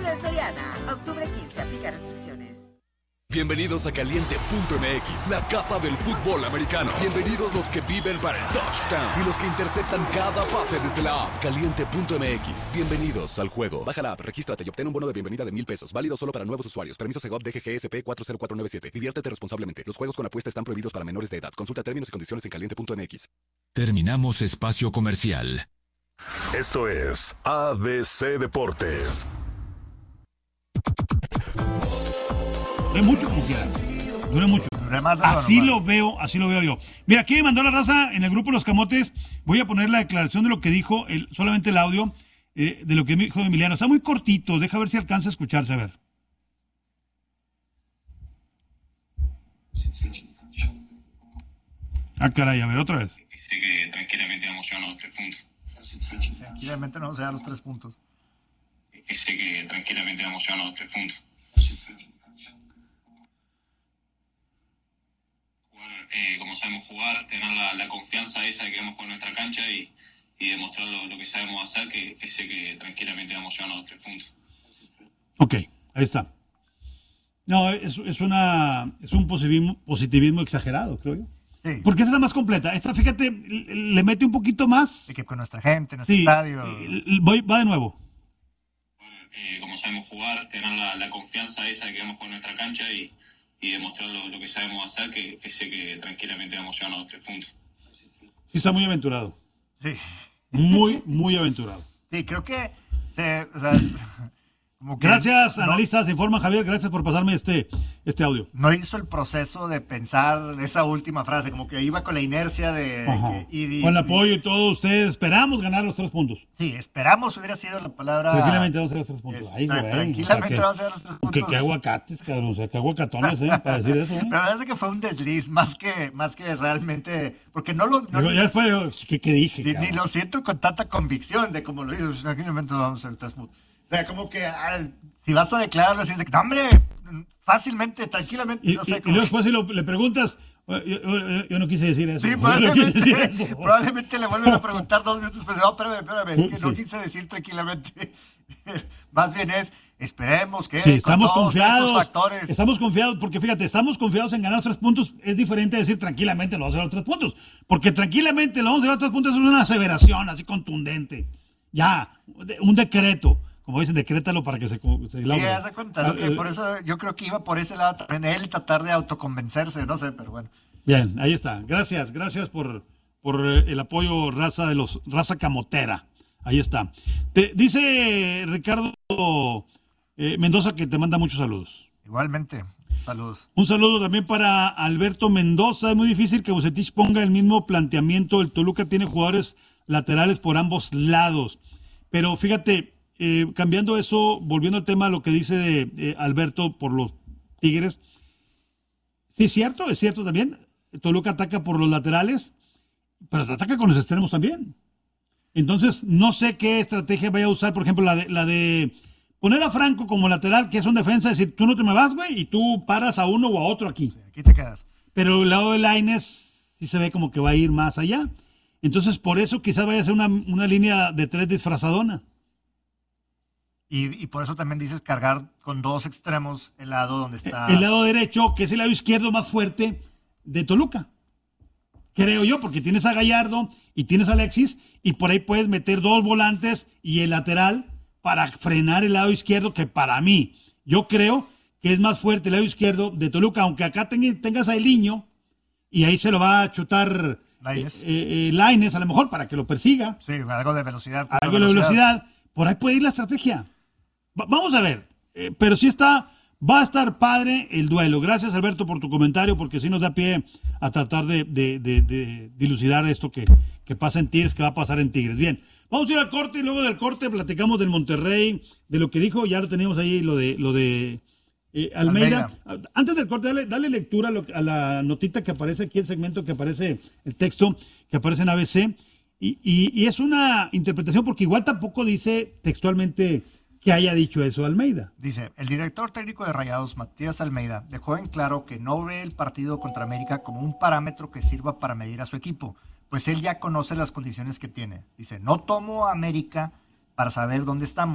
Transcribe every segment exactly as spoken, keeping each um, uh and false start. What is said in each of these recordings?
Solo en Soriana. Octubre quince. Aplica restricciones. Bienvenidos a Caliente punto M X, la casa del fútbol americano. Bienvenidos los que viven para el touchdown y los que interceptan cada pase desde la app. Caliente punto M X, bienvenidos al juego. Baja la app, regístrate y obtén un bono de bienvenida de mil pesos. Válido solo para nuevos usuarios. Permiso Segov D G G S P cuatro cero cuatro nueve siete. Diviértete responsablemente. Los juegos con apuesta están prohibidos para menores de edad. Consulta términos y condiciones en caliente punto M X. Terminamos espacio comercial. Esto es A B C Deportes. Dure mucho como quiera. Dure mucho. Así lo veo, así lo veo yo. Mira, aquí me mandó la raza en el grupo Los Camotes. Voy a poner la declaración de lo que dijo, el, solamente el audio, eh, de lo que dijo Emiliano. Está muy cortito, deja ver si alcanza a escucharse, a ver. Ah, caray, a ver, otra vez. Sé que tranquilamente vamos a llevar los tres puntos. Tranquilamente no vamos a llevar los tres puntos. Sé que tranquilamente vamos a llevar los tres puntos. Jugar eh, como sabemos jugar, tener la, la confianza esa de que vamos a jugar en nuestra cancha y, y demostrar lo, lo que sabemos hacer, que, que sé que tranquilamente vamos a llevar los tres puntos. Ok, ahí está. No, es, es, una, es un positivismo, positivismo exagerado, creo yo. Sí. Porque esta es la más completa. Esta, fíjate, le mete un poquito más. Sí, que con nuestra gente, nuestro sí, estadio. Voy, va de nuevo. Eh, como sabemos jugar, tener la, la confianza esa de que vamos a jugar en nuestra cancha y, y demostrar lo, lo que sabemos hacer, que, que sé que tranquilamente vamos a llevar los tres puntos. Sí, está muy aventurado. Sí. Muy, muy aventurado. Sí, creo que... Se, o sea, como que gracias, no, analistas, informa Javier, gracias por pasarme este, este audio. No hizo el proceso de pensar esa última frase, como que iba con la inercia de... de que, y, y, con el apoyo y todo, ustedes esperamos ganar los tres puntos. Sí, esperamos hubiera sido la palabra... Tranquilamente vamos a hacer los tres puntos. Es, Ay, güey, tranquilamente o sea, que, vamos a hacer los tres puntos. Que, que aguacates, cabrón, o sea, que aguacatones, ¿eh? Para decir eso, ¿eh? Pero la verdad es que fue un desliz, más que, más que realmente... Porque no lo... No, Pero ya después, ¿qué, qué dije? Sí, ni lo siento con tanta convicción de como lo hizo. Tranquilamente vamos a hacer los tres puntos. O sea, como que... Ah, si vas a declararlo así, de que, no, hombre, fácilmente, tranquilamente, y, no sé. Y, y luego después si lo, le preguntas, yo, yo, yo no quise decir eso. Sí, probablemente, decir eso. probablemente le vuelven a preguntar dos minutos después, no, espérame, espérame, es que sí. no quise decir tranquilamente. Más bien es, esperemos que sí, estamos con todos confiados, estos factores. Estamos confiados, porque fíjate, estamos confiados en ganar los tres puntos, es diferente a decir tranquilamente lo vamos a llevar los tres puntos, porque tranquilamente lo vamos a llevar los tres puntos es una aseveración así contundente, ya, un decreto. Como dicen, decrétalo para que se, se elabore. Sí, haz de cuenta, ¿no? que por eso yo creo que iba por ese lado también, él tratar de autoconvencerse, no sé, pero bueno. Bien, ahí está. Gracias, gracias por, por el apoyo raza de los raza camotera. Ahí está. Te, dice Ricardo eh, Mendoza que te manda muchos saludos. Igualmente, saludos. Un saludo también para Alberto Mendoza. Es muy difícil que Vucetich ponga el mismo planteamiento. El Toluca tiene jugadores laterales por ambos lados. Pero fíjate... Eh, cambiando eso, volviendo al tema, lo que dice eh, Alberto por los Tigres. Sí, es cierto, es cierto también. Toluca ataca por los laterales, pero ataca con los extremos también. Entonces, no sé qué estrategia vaya a usar, por ejemplo, la de, la de poner a Franco como lateral, que es un defensa, decir, tú no te me vas, güey, y tú paras a uno o a otro aquí. Sí, aquí te quedas. Pero el lado de Lainez sí se ve como que va a ir más allá. Entonces, por eso quizás vaya a ser una, una línea de tres disfrazadona. Y, y por eso también dices cargar con dos extremos el lado donde está... El lado derecho, que es el lado izquierdo más fuerte de Toluca. Creo yo, porque tienes a Gallardo y tienes a Alexis, y por ahí puedes meter dos volantes y el lateral para frenar el lado izquierdo, que para mí, yo creo que es más fuerte el lado izquierdo de Toluca, aunque acá ten, tengas a Eliño, y ahí se lo va a chutar Lainez, eh, eh, Lainez a lo mejor, para que lo persiga. Sí, algo de velocidad. Algo de velocidad. velocidad. Por ahí puede ir la estrategia. Vamos a ver, eh, pero sí está, va a estar padre el duelo. Gracias, Alberto, por tu comentario, porque sí nos da pie a tratar de, de, de, de dilucidar esto que, que pasa en Tigres, que va a pasar en Tigres. Bien, vamos a ir al corte y luego del corte platicamos del Monterrey, de lo que dijo, ya lo teníamos ahí, lo de lo de eh, Almeida. Almeida. Antes del corte, dale, dale lectura a, lo, a la notita que aparece aquí, el segmento que aparece, el texto que aparece en A B C, y, y, y es una interpretación, porque igual tampoco dice textualmente... que haya dicho eso Almeida. Dice, el director técnico de Rayados, Matías Almeida, dejó en claro que no ve el partido contra América como un parámetro que sirva para medir a su equipo, pues él ya conoce las condiciones que tiene. Dice, no tomo a América para saber dónde estamos,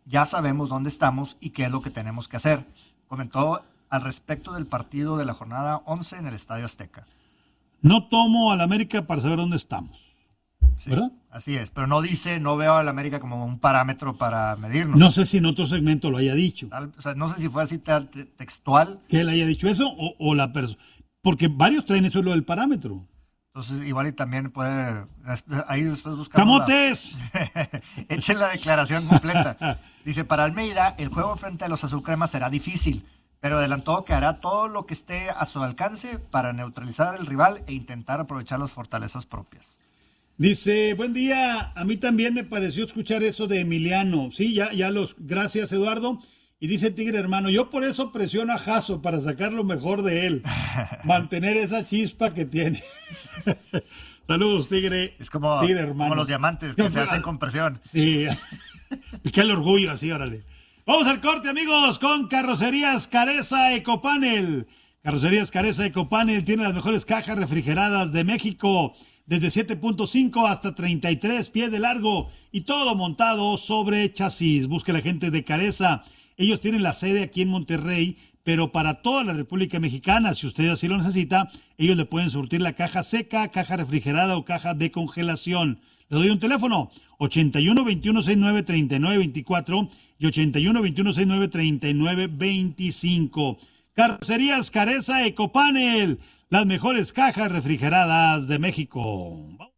ya sabemos dónde estamos y qué es lo que tenemos que hacer. Comentó al respecto del partido de la jornada once en el Estadio Azteca. No tomo al América para saber dónde estamos. Sí, ¿verdad? así es, pero no dice, no veo al América como un parámetro para medirnos. No sé si en otro segmento lo haya dicho. Tal- o sea, no sé si fue así te- te- textual, Que él haya dicho eso o, o la persona. Porque varios traen eso lo del parámetro. entonces igual y también puede, ahí después buscamos la- ¡Camotes! Echen la declaración completa. Dice, para Almeida, el juego frente a los azulcremas será difícil, pero adelantó que hará todo lo que esté a su alcance para neutralizar al rival e intentar aprovechar las fortalezas propias. Dice, buen día, a mí también me pareció escuchar eso de Emiliano. Sí, ya, ya los, gracias Eduardo. Y dice Tigre hermano, yo por eso presiono a Jaso para sacar lo mejor de él. Mantener esa chispa que tiene. Saludos, Tigre. Es como, Tigre hermano. como los diamantes que se hacen con presión. Sí, pica el orgullo así, órale. Vamos al corte, amigos, con Carrocerías Careza Ecopanel. Carrocerías Careza Ecopanel tiene las mejores cajas refrigeradas de México, desde siete punto cinco hasta treinta y tres pies de largo y todo montado sobre chasis. Busque la gente de Careza. Ellos tienen la sede aquí en Monterrey, pero para toda la República Mexicana, si usted así lo necesita, ellos le pueden surtir la caja seca, caja refrigerada o caja de congelación. Le doy un teléfono, ochenta y uno, veintiuno, sesenta y nueve, treinta y nueve veinticuatro y ochenta y uno, veintiuno, sesenta y nueve, treinta y nueve veinticinco. Carrocerías Careza Ecopanel, las mejores cajas refrigeradas de México.